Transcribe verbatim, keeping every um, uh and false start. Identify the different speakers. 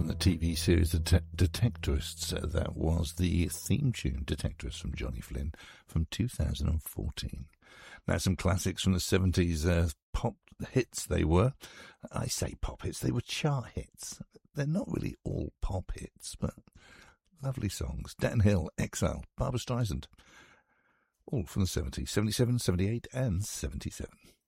Speaker 1: from the T V series The Det- Detectorists. Uh, that was the theme tune, Detectorists, from Johnny Flynn from two thousand fourteen. Now some classics from the seventies, uh, pop hits they were. I say pop hits, they were chart hits. They're not really all pop hits, but lovely songs. Dan Hill, Exile, Barbra Streisand. All from the seventies, seventy-seven, seventy-eight and seventy-seven.